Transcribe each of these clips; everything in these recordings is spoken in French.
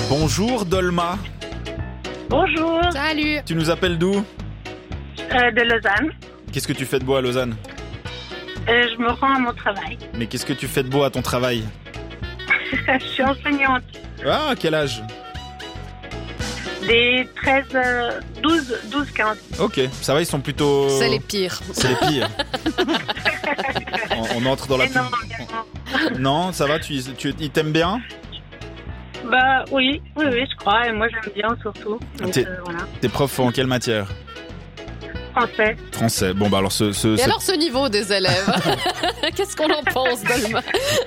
Bonjour Dolma. Bonjour. Salut. Tu nous appelles d'où? De Lausanne. Qu'est-ce que tu fais de beau à Lausanne? Je me rends à mon travail. Mais qu'est-ce que tu fais de beau à ton travail? Je suis enseignante. Ah, quel âge? Des 13, 12, 15. Ok, ça va, ils sont plutôt... C'est les pires. C'est les pires. on entre dans la... Et non, bien Non, ça va, ils t'aiment bien? Bah oui, je crois. Et moi, j'aime bien surtout. Donc, voilà. T'es prof en quelle matière? Français. Français. Bon, bah alors Et alors ce niveau des élèves? Qu'est-ce qu'on en pense, Dolma?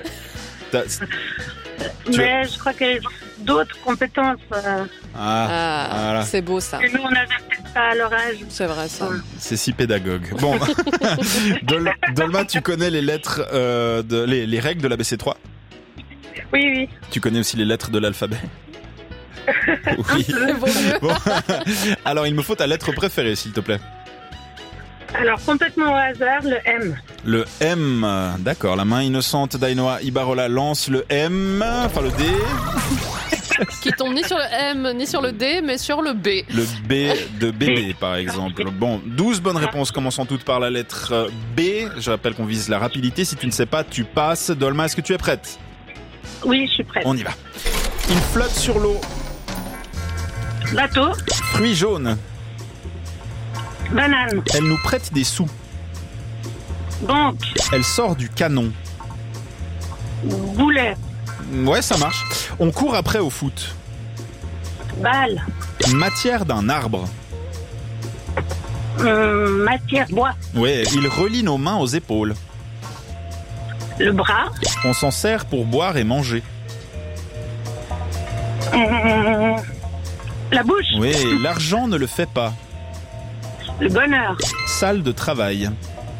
Mais je crois qu'il y a d'autres compétences. Voilà. C'est beau ça. Que nous, on n'avait peut-être pas à leur âge. C'est vrai ça. C'est si pédagogue. Bon, Dolma, tu connais les lettres, les règles de l'ABC3? Oui. Tu connais aussi les lettres de l'alphabet? Oui. Bon. Alors, il me faut ta lettre préférée, s'il te plaît. Alors, complètement au hasard, le M. Le M, d'accord. La main innocente d'Ainoa Ibarola lance le M, enfin le D. Qui tombe ni sur le M, ni sur le D, mais sur le B. Le B de bébé, par exemple. Bon, 12 bonnes réponses, commençant toutes par la lettre B. Je rappelle qu'on vise la rapidité. Si tu ne sais pas, tu passes. Dolma, est-ce que tu es prête? Oui, je suis prête. On y va. Il flotte sur l'eau. Bateau. Fruit jaune. Banane. Elle nous prête des sous. Banque. Elle sort du canon. Boulet. Ouais, ça marche. On court après au foot. Balle. Matière d'un arbre. Matière. Bois. Ouais, il relie nos mains aux épaules. Le bras. On s'en sert pour boire et manger. La bouche. Oui, l'argent ne le fait pas. Le bonheur. Salle de travail.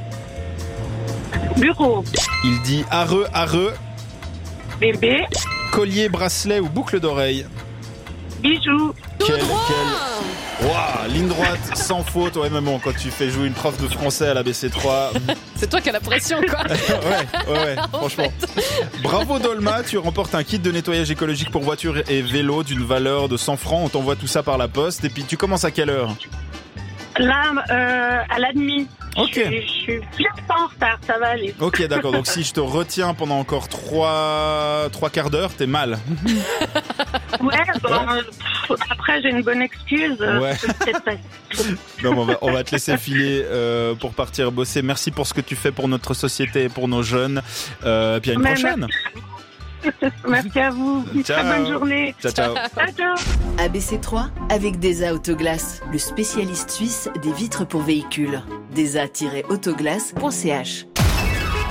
Bureau. Il dit areux, areux. Bébé. Collier, bracelet ou boucle d'oreille. Bijoux. Ouah, ligne droite, sans faute. Ouais, mais bon, quand tu fais jouer une prof de français à la BC3... C'est toi qui as la pression, quoi. ouais, franchement. Bravo Dolma, tu remportes un kit de nettoyage écologique pour voitures et vélos d'une valeur de 100 francs. On t'envoie tout ça par la poste. Et puis, tu commences à quelle heure? Là, à la demi. Ok. Je suis pas en retard, ça va aller. Ok, d'accord. Donc, si je te retiens pendant encore 3 quarts d'heure, t'es mal. Ouais, après, j'ai une bonne excuse. Ouais. Peut-être pas. Non, on va te laisser filer pour partir bosser. Merci pour ce que tu fais pour notre société et pour nos jeunes. Puis à une prochaine. Merci à vous. Ciao. Très bonne journée. Ciao. Ciao. ABC3 avec DESA Autoglace, le spécialiste suisse des vitres pour véhicules. DESA-autoglace.ch